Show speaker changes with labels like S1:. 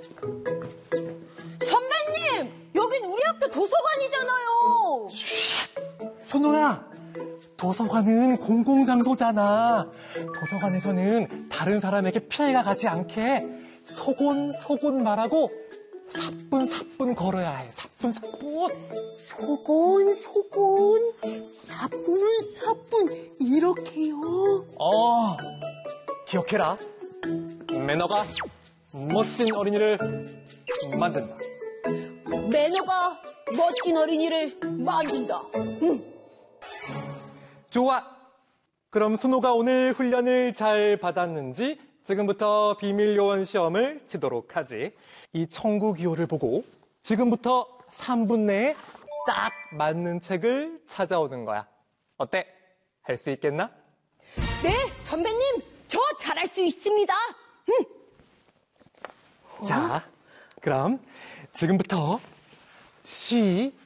S1: 선배님, 여긴 우리 학교 도서관이잖아요.
S2: 손호야, 도서관은 공공장소잖아. 도서관에서는 다른 사람에게 피해가 가지 않게 소곤소곤 말하고 사뿐사뿐 걸어야 해. 사뿐사뿐.
S3: 소곤소곤, 사뿐사뿐 이렇게요.
S2: 기억해라. 매너가 멋진 어린이를 만든다.
S1: 매너가 멋진 어린이를 만든다.
S2: 좋아. 그럼 순호가 오늘 훈련을 잘 받았는지 지금부터 비밀 요원 시험을 치도록 하지. 이 청구기호를 보고 지금부터 3분 내에 딱 맞는 책을 찾아오는 거야. 어때? 할 수 있겠나?
S1: 네, 선배님, 저 잘할 수 있습니다.
S2: 자, 그럼 지금부터 시작!